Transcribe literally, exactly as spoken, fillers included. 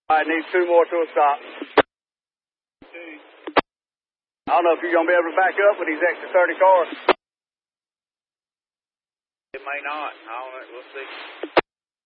All right, needs two more to a stop. I don't know if you're going to be able to back up with these extra thirty cars. It may not. I don't know. We'll see.